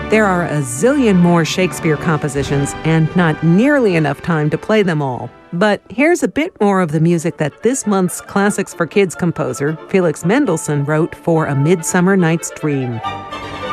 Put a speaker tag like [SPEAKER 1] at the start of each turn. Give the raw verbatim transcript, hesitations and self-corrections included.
[SPEAKER 1] There are a zillion more Shakespeare compositions and not nearly enough time to play them all. But here's a bit more of the music that this month's Classics for Kids composer, Felix Mendelssohn, wrote for A Midsummer Night's Dream.